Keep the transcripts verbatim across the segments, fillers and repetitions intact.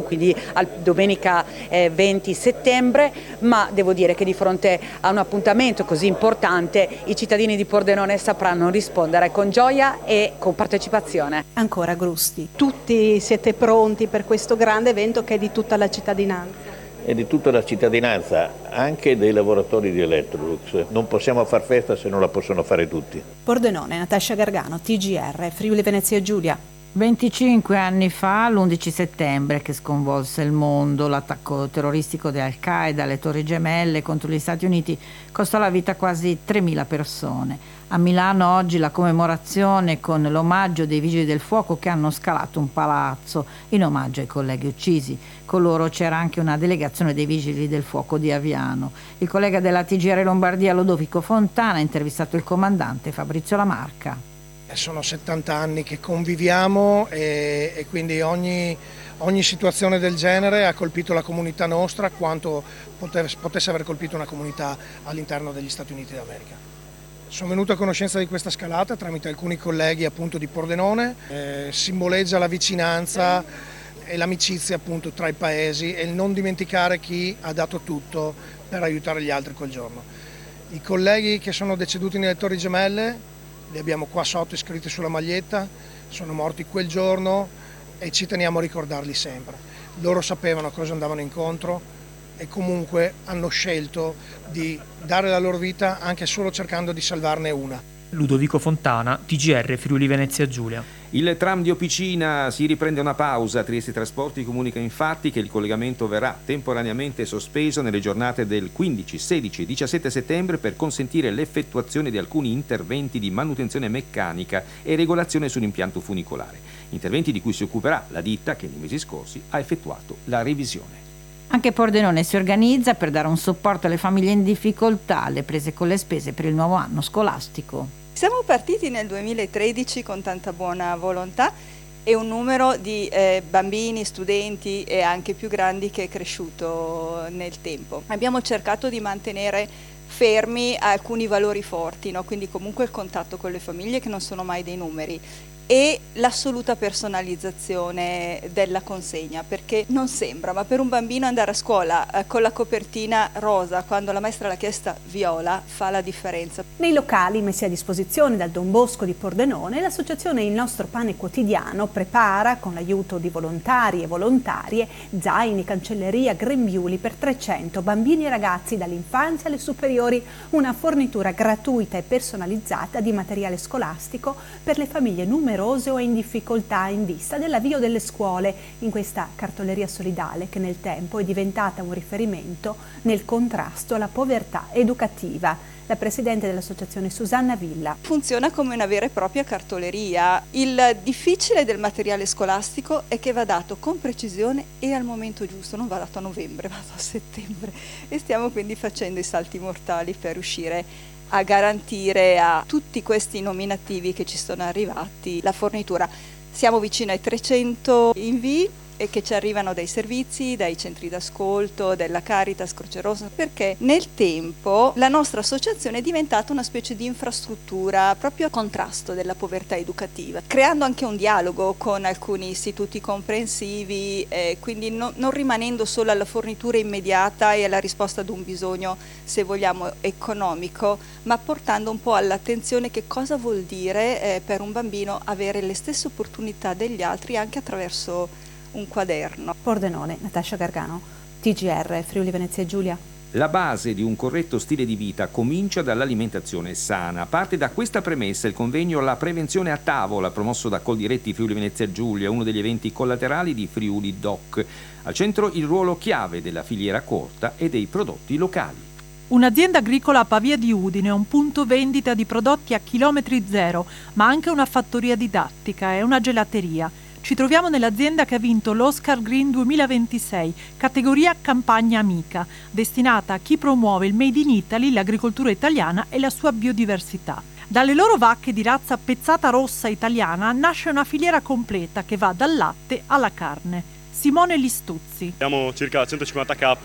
quindi al domenica eh, venti settembre, ma devo dire che di fronte a un appuntamento così importante i cittadini di Pordenone sapranno rispondere con gioia e con partecipazione. Ancora Grusti, tutti siete pronti per questo grande evento che è di tutta la cittadinanza? E di tutta la cittadinanza, anche dei lavoratori di Electrolux. Non possiamo far festa se non la possono fare tutti. Pordenone, Natascia Gargano, T G R, Friuli Venezia Giulia. venticinque anni fa, l'undici settembre, che sconvolse il mondo, l'attacco terroristico di Al-Qaeda alle Torri Gemelle contro gli Stati Uniti costò la vita a quasi tremila persone. A Milano oggi la commemorazione con l'omaggio dei Vigili del Fuoco che hanno scalato un palazzo in omaggio ai colleghi uccisi. Con loro c'era anche una delegazione dei Vigili del Fuoco di Aviano. Il collega della T G R Lombardia Lodovico Fontana ha intervistato il comandante Fabrizio Lamarca. Sono settanta anni che conviviamo e, e quindi ogni, ogni situazione del genere ha colpito la comunità nostra quanto potesse, potesse aver colpito una comunità all'interno degli Stati Uniti d'America. Sono venuto a conoscenza di questa scalata tramite alcuni colleghi appunto di Pordenone, eh, simboleggia la vicinanza e l'amicizia appunto tra i paesi e il non dimenticare chi ha dato tutto per aiutare gli altri quel giorno. I colleghi che sono deceduti nelle Torri Gemelle li abbiamo qua sotto iscritti sulla maglietta, sono morti quel giorno e ci teniamo a ricordarli sempre. Loro sapevano a cosa andavano incontro e comunque hanno scelto di dare la loro vita anche solo cercando di salvarne una. Ludovico Fontana, T G R Friuli Venezia Giulia. Il tram di Opicina si riprende una pausa. Trieste Trasporti comunica infatti che il collegamento verrà temporaneamente sospeso nelle giornate del quindici, sedici e diciassette settembre per consentire l'effettuazione di alcuni interventi di manutenzione meccanica e regolazione sull'impianto funicolare. Interventi di cui si occuperà la ditta che nei mesi scorsi ha effettuato la revisione. Anche Pordenone si organizza per dare un supporto alle famiglie in difficoltà, alle prese con le spese per il nuovo anno scolastico. Siamo partiti nel duemilatredici con tanta buona volontà e un numero di eh, bambini, studenti e anche più grandi che è cresciuto nel tempo. Abbiamo cercato di mantenere fermi alcuni valori forti, no? Quindi comunque il contatto con le famiglie che non sono mai dei numeri e l'assoluta personalizzazione della consegna, perché non sembra, ma per un bambino andare a scuola eh, con la copertina rosa quando la maestra l'ha chiesta viola fa la differenza. Nei locali messi a disposizione dal Don Bosco di Pordenone, l'associazione Il Nostro Pane Quotidiano prepara, con l'aiuto di volontari e volontarie, zaini, cancelleria, grembiuli per trecento bambini e ragazzi dall'infanzia alle superiori, una fornitura gratuita e personalizzata di materiale scolastico per le famiglie numerose o in difficoltà in vista dell'avvio delle scuole, in questa cartoleria solidale che nel tempo è diventata un riferimento nel contrasto alla povertà educativa. La presidente dell'associazione Susanna Villa. Funziona come una vera e propria cartoleria. Il difficile del materiale scolastico è che va dato con precisione e al momento giusto, non va dato a novembre, va dato a settembre e stiamo quindi facendo i salti mortali per riuscire a garantire a tutti questi nominativi che ci sono arrivati la fornitura. Siamo vicino ai trecento invii e che ci arrivano dai servizi, dai centri d'ascolto, della Caritas, Croce Rossa, perché nel tempo la nostra associazione è diventata una specie di infrastruttura proprio a contrasto della povertà educativa, creando anche un dialogo con alcuni istituti comprensivi, eh, quindi no, non rimanendo solo alla fornitura immediata e alla risposta ad un bisogno, se vogliamo, economico, ma portando un po' all'attenzione che cosa vuol dire eh, per un bambino avere le stesse opportunità degli altri anche attraverso un quaderno. Pordenone, Natascia Gargano, T G R Friuli Venezia Giulia. La base di un corretto stile di vita comincia dall'alimentazione sana. Parte da questa premessa il convegno La prevenzione a tavola, promosso da Coldiretti Friuli Venezia Giulia, uno degli eventi collaterali di Friuli Doc. Al centro il ruolo chiave della filiera corta e dei prodotti locali. Un'azienda agricola a Pavia di Udine, un punto vendita di prodotti a chilometri zero, ma anche una fattoria didattica e una gelateria. Ci troviamo nell'azienda che ha vinto l'Oscar Green duemilaventisei, categoria Campagna Amica, destinata a chi promuove il Made in Italy, l'agricoltura italiana e la sua biodiversità. Dalle loro vacche di razza pezzata rossa italiana nasce una filiera completa che va dal latte alla carne. Simone Listuzzi. Abbiamo circa centocinquanta capi,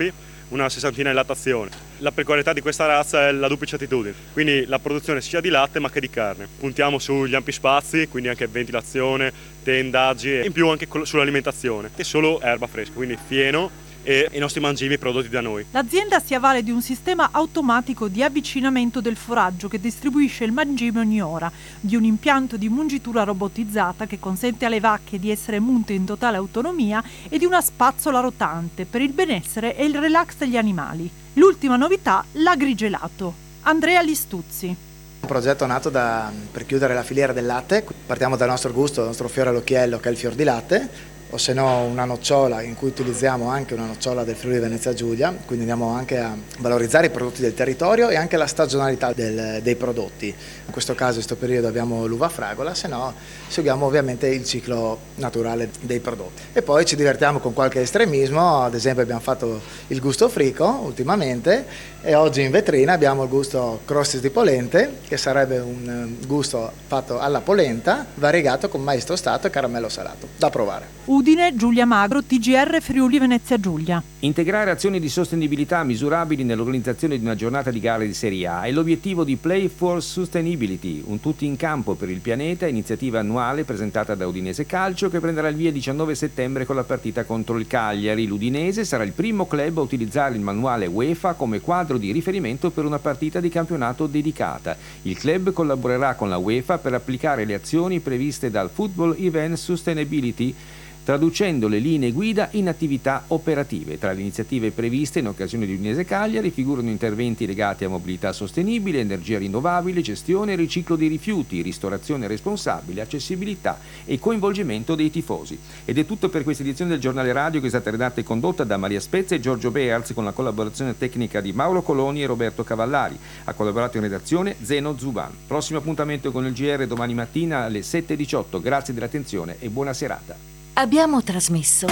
una sessantina di lattazione. La peculiarità di questa razza è la duplice attitudine, quindi la produzione sia di latte ma che di carne. Puntiamo sugli ampi spazi, quindi anche ventilazione, tendaggi e in più anche sull'alimentazione, e solo erba fresca, quindi fieno e i nostri mangimi prodotti da noi. L'azienda si avvale di un sistema automatico di avvicinamento del foraggio che distribuisce il mangime ogni ora, di un impianto di mungitura robotizzata che consente alle vacche di essere munte in totale autonomia e di una spazzola rotante per il benessere e il relax degli animali. L'ultima novità, l'agrigelato. Andrea Listuzzi. Un progetto nato da, per chiudere la filiera del latte. Partiamo dal nostro gusto, dal nostro fiore all'occhiello che è il fior di latte, o se no una nocciola in cui utilizziamo anche una nocciola del Friuli Venezia Giulia, quindi andiamo anche a valorizzare i prodotti del territorio e anche la stagionalità del, dei prodotti. In questo caso in questo periodo abbiamo l'uva fragola, se no seguiamo ovviamente il ciclo naturale dei prodotti. E poi ci divertiamo con qualche estremismo, ad esempio abbiamo fatto il gusto frico ultimamente e oggi in vetrina abbiamo il gusto crostis di polente, che sarebbe un gusto fatto alla polenta variegato con mais tostato e caramello salato, da provare. Udine, Giulia Magro, T G R Friuli Venezia Giulia. Integrare azioni di sostenibilità misurabili nell'organizzazione di una giornata di gare di Serie A è l'obiettivo di Play for Sustainability, un tutti in campo per il pianeta, iniziativa annuale presentata da Udinese Calcio che prenderà il via il diciannove settembre con la partita contro il Cagliari. L'Udinese sarà il primo club a utilizzare il manuale UEFA come quadro di riferimento per una partita di campionato dedicata. Il club collaborerà con la UEFA per applicare le azioni previste dal Football Event Sustainability, traducendo le linee guida in attività operative. Tra le iniziative previste in occasione di Udinese Cagliari figurano interventi legati a mobilità sostenibile, energia rinnovabile, gestione e riciclo dei rifiuti, ristorazione responsabile, accessibilità e coinvolgimento dei tifosi. Ed è tutto per questa edizione del Giornale Radio, che è stata redatta e condotta da Maria Spezia e Giorgio Bearz con la collaborazione tecnica di Mauro Coloni e Roberto Cavallari. Ha collaborato in redazione Zeno Zuban. Prossimo appuntamento con il G R domani mattina alle sette e diciotto. Grazie dell'attenzione e buona serata. Abbiamo trasmesso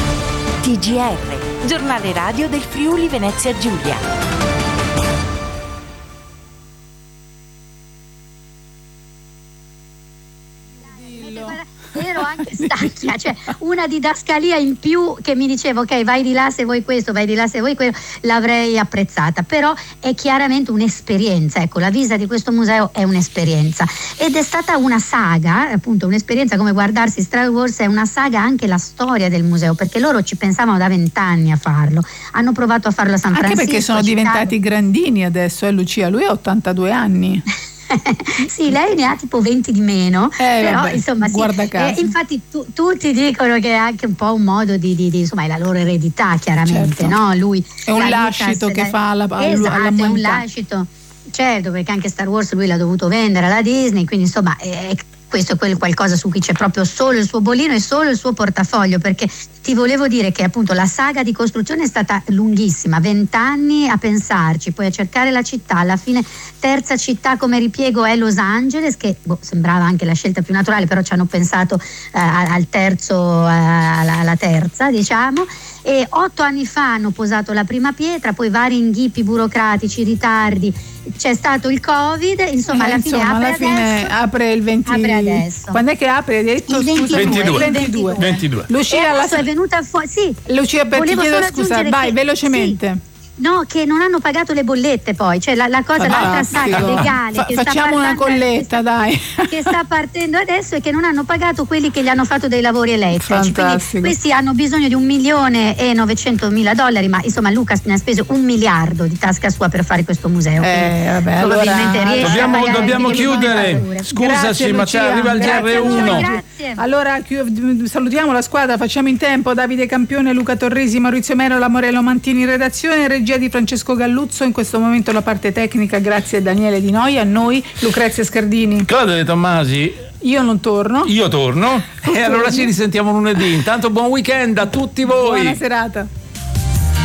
T G R, giornale radio del Friuli Venezia Giulia. Ero anche stanca, cioè una didascalia in più che mi diceva ok, vai di là se vuoi questo, vai di là se vuoi quello, l'avrei apprezzata, però è chiaramente un'esperienza, ecco, la visita di questo museo è un'esperienza ed è stata una saga, appunto un'esperienza come guardarsi Star Wars, è una saga anche la storia del museo, perché loro ci pensavano da vent'anni a farlo, hanno provato a farlo a San anche Francisco. Anche perché sono diventati grandini adesso, eh Lucia, lui ha ottantadue anni. Sì, lei ne ha tipo venti di meno, eh, però vabbè, insomma sì. Guarda caso. Eh, infatti tu, tutti dicono che è anche un po' un modo di, di, di insomma è la loro eredità chiaramente, certo. no? Lui è un lascito Lucas, che la, fa alla, esatto, alla è un lascito, certo, perché anche Star Wars lui l'ha dovuto vendere alla Disney, quindi insomma è, questo è quel qualcosa su cui c'è proprio solo il suo bollino e solo il suo portafoglio, perché ti volevo dire che appunto la saga di costruzione è stata lunghissima, vent'anni a pensarci, poi a cercare la città, alla fine terza città come ripiego è Los Angeles, che boh, sembrava anche la scelta più naturale, però ci hanno pensato eh, al terzo, eh, alla, alla terza diciamo, e otto anni fa hanno posato la prima pietra, poi vari inghippi burocratici, ritardi, c'è stato il Covid, insomma eh, alla fine, insomma, apre, alla fine adesso, apre il venti. Apre adesso. Quando è che apre? Hai detto il scusa, ventidue. ventidue. ventidue. Lucia, la... è venuta fuori. Sì. Lucia, per ti chiedo scusa, vai che, velocemente. Sì. No, che non hanno pagato le bollette poi, cioè la, la cosa, l'altra saga legale Fa, che facciamo sta una colletta, che sta, dai, che sta partendo adesso e che non hanno pagato quelli che gli hanno fatto dei lavori elettrici. Quindi questi hanno bisogno di un milione e novecentomila dollari, ma insomma Lucas ne ha speso un miliardo di tasca sua per fare questo museo. Eh, vabbè, allora, dobbiamo, dobbiamo chiudere. Scusaci, grazie, ma ci arriva il G R uno. Grazie. Allora salutiamo la squadra, facciamo in tempo. Davide Campione, Luca Torresi, Maurizio Merola, Morello Mantini in redazione, regia di Francesco Galluzzo, in questo momento la parte tecnica grazie a Daniele Di Noi, a noi Lucrezia Scardini, Claudio De Tommasi. Io non torno. Io torno. Tu e torni. Allora ci risentiamo lunedì. Intanto buon weekend a tutti voi. Buona serata.